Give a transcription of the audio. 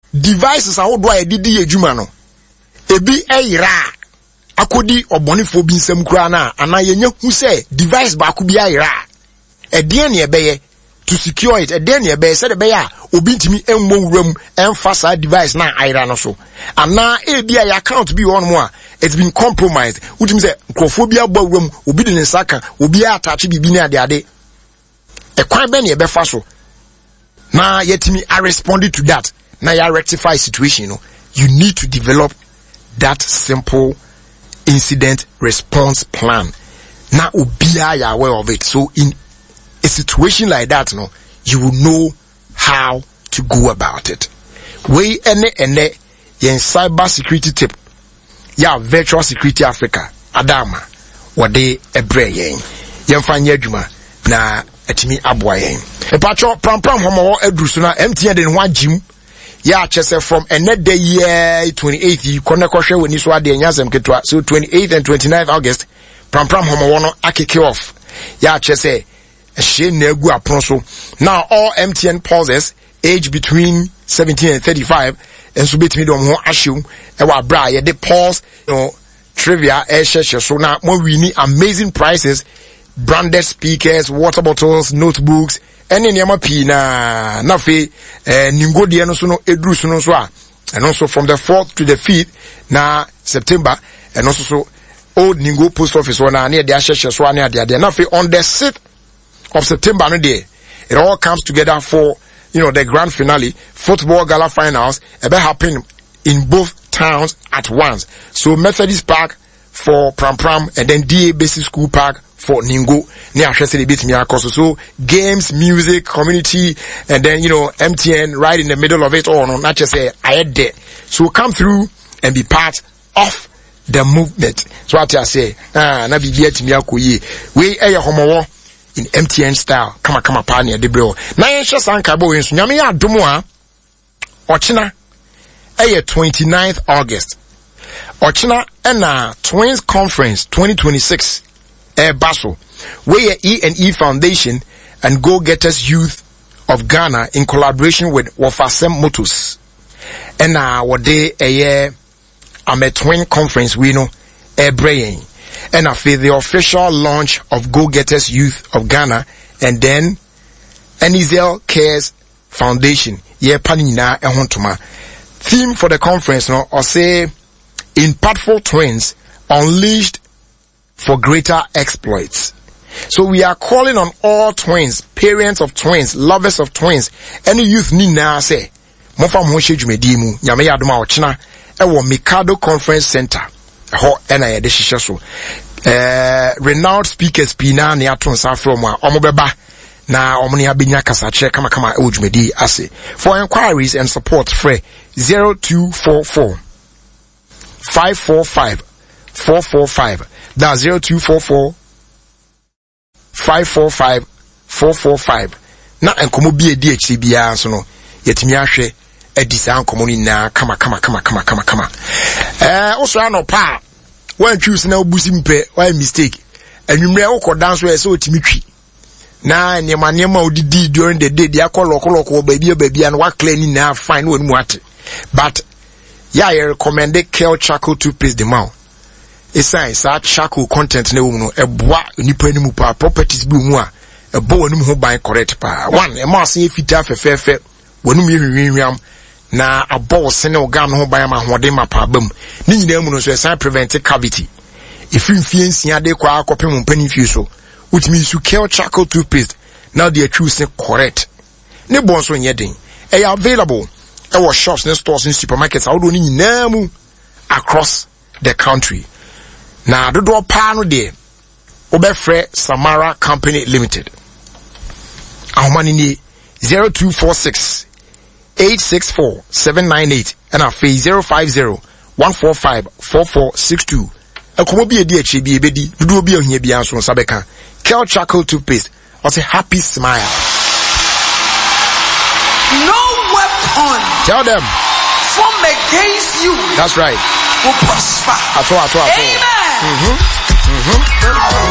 devices ahodo a yɛdidi adwuma no ebi ɛyera akodi obonifo bi nsɛm kura na ana yɛnya hu sɛ device ba ko bi ayera ɛdeɛ ne ɛbɛyɛ to secure it ɛdeɛ ne ɛbɛyɛ sɛ de bɛyɛ a obi ntimi ɛmmɔ wuram ɛmfa saa device na ayera no so ana ebi a account bi on mo a it's been compromised wutimi sɛ nkrofo bi abɔ wuram obi de ne saka obi attach bibi ne ade ekwan bɛ ne ɛbɛfa so na yetimi I responded to that na ya rectify situation, you know. You need to develop that simple incident response plan. Now obia you are aware of it. So in a situation like that, you know, you will know how to go about it. We ene yen cyber security tip. Ya virtual security Africa. Adama wade ebre yen. Yen fanye adwuma na etimi aboa yen. E patcho pram homo edrusu na MTN de ho agim. Yeah, chese from another year 28th you connect when you saw the nyasem ketwa. So 28th and 29th August pram homo wono akeke off. Yeah, chese she na egu apron so. Now all MTN pulses age between 17 and 35 and so betimi do ho ahyew e wa bra ye de pulse, you know, trivia share so now mo we amazing prices, branded speakers, water bottles, notebooks, any niyama pi na fe ningo de no so no edru so no so a and also from the 4th to the 5th na September and also so old ningo post office one na de ahyehyɛ so na de na fe on the 6th of September no day it all comes together for, you know, the grand finale football gala finals ebe happen in both towns at once. So Methodist Park for Pram and then DA Basic School Park for Ningo. So games, music, community, and then, you know, MTN right in the middle of it all. No, not just say I had there. So come through and be part of the movement. So what I say, na bibi to me akoye. We eya homo in MTN style. Kama pani de bro. Na yensha sanka bo yensu. Nyame ya adomo a ochina eya 29th August. Ochina ena Twins Conference 2026 Basso, where E&E Foundation and Go Getters Youth of Ghana in collaboration with Wafasem Motors. And what they a year I'm a twin conference we know brain. And I feel the official launch of Go Getters Youth of Ghana and then Enizel Cares Foundation. Yeah, panina and hontuma. Theme for the conference, no, or say impactful twins unleashed for greater exploits. So we are calling on all twins, parents of twins, lovers of twins, any youth need na say mofa mo hwe dwumadi mu nyame ya adoma ochina e wo Mikado Conference Center ho na ye de hihye so renowned speakers pina na atonsa from a omobeba na omni abenya kasa kire kama e wo dwumadi ase. For inquiries and support free 0244 545 445. That's 0244 545 445. Na enkomo bi edi echi bia so no yetimi ahwe edisa enkomo ni na kama. Also anopa when choose na obusi mpe why mistake anwumre wo dance we so otimi twi na nyema odidi during the day dia koloko baabi and wa clean ni na fine wonu mu ate. But yeah, I recommend the Kel Charcoal toothpaste the mouth. It's a charcoal content ne wo no eboa nipa ni mu pa properties bi mu a ebo wonu ho ban correct pa. One, e ma se fita fefefe wonu mi hwehwehwam na abo se ne organ ho ban ma hoden ma pa bam. Ni nyina mu no so e prevent cavity. If you feel nsia de kwa akopem mpani fie so, utimi su Kel Charcoal toothpaste. Now they choose correct. Ne bon so nyeden. E available our shops and stores in supermarkets how do ni namu across the country. Now the door pano de Obefre Samara Company Limited. Our money ni 0246 864 798 and our fee 050 145 4462. A kumobi DHB bedi do be on here beyond so sabeka. Kel Charcoal toothpaste or a happy smile. No weapon. Tell them. Form against you. That's right. Will prosper. Amen.